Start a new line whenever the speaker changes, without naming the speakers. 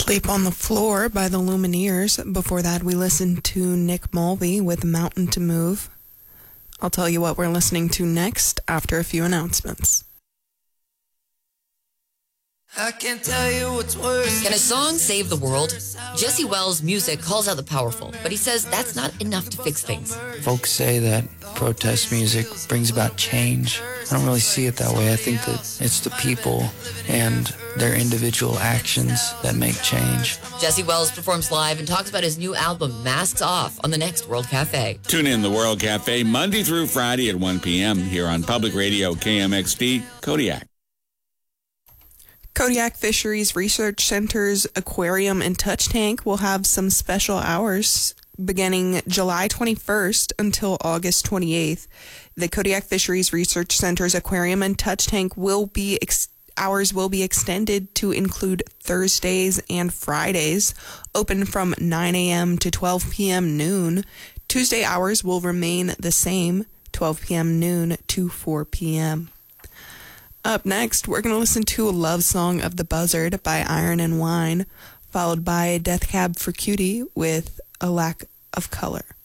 Sleep on the Floor by the Lumineers. Before that, we listened to Nick Mulvey with Mountain to Move. I'll tell you what we're listening to next after a few announcements.
I can't tell you what's worse.
Can a song save the world? Jesse Wells' music calls out the powerful, but he says that's not enough to fix things.
Folks say that protest music brings about change. I don't really see it that way. I think that it's the people and their individual actions that make change.
Jesse Wells performs live and talks about his new album, Masks Off, on the next World Cafe.
Tune in the World Cafe Monday through Friday at 1 p.m. here on Public Radio KMXT, Kodiak.
Kodiak Fisheries Research Center's aquarium and touch tank will have some special hours beginning July 21st until August 28th. The Kodiak Fisheries Research Center's aquarium and touch tank hours will be extended to include Thursdays and Fridays, open from 9 a.m. to 12 p.m. noon. Tuesday hours will remain the same, 12 p.m. noon to 4 p.m. Up next, we're going to listen to a love song of the Buzzard by Iron and Wine, followed by Death Cab for Cutie with A Lack of Color.